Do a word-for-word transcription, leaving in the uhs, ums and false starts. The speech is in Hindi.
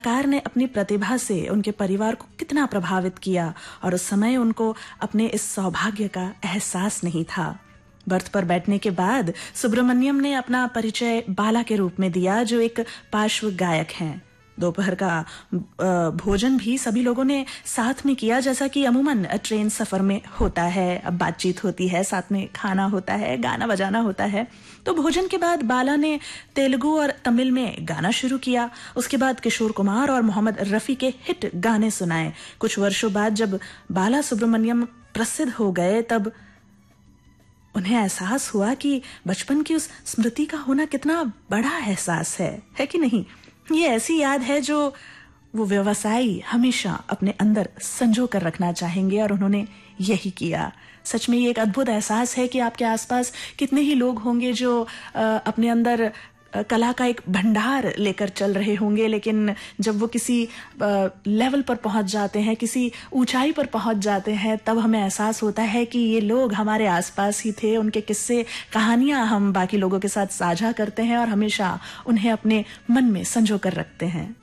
कार ने अपनी प्रतिभा से उनके परिवार को कितना प्रभावित किया और उस समय उनको अपने इस सौभाग्य का एहसास नहीं था। बर्थ पर बैठने के बाद सुब्रमण्यम ने अपना परिचय बाला के रूप में दिया, जो एक पार्श्व गायक हैं। दोपहर का भोजन भी सभी लोगों ने साथ में किया, जैसा कि अमूमन ट्रेन सफर में होता है। अब बातचीत होती है, साथ में खाना होता है, गाना बजाना होता है। तो भोजन के बाद बाला ने तेलुगु और तमिल में गाना शुरू किया। उसके बाद किशोर कुमार और मोहम्मद रफी के हिट गाने सुनाए। कुछ वर्षों बाद जब बाला सुब्रमण्यम प्रसिद्ध हो गए, तब उन्हें एहसास हुआ कि बचपन की उस स्मृति का होना कितना बड़ा एहसास है, है कि नहीं? ये ऐसी याद है जो वो व्यवसायी हमेशा अपने अंदर संजो कर रखना चाहेंगे, और उन्होंने यही किया। सच में ये एक अद्भुत एहसास है कि आपके आसपास कितने ही लोग होंगे जो आ, अपने अंदर कला का एक भंडार लेकर चल रहे होंगे, लेकिन जब वो किसी लेवल पर पहुंच जाते हैं, किसी ऊंचाई पर पहुंच जाते हैं, तब हमें एहसास होता है कि ये लोग हमारे आसपास ही थे। उनके किस्से, कहानियां हम बाकी लोगों के साथ साझा करते हैं और हमेशा उन्हें अपने मन में संजो कर रखते हैं।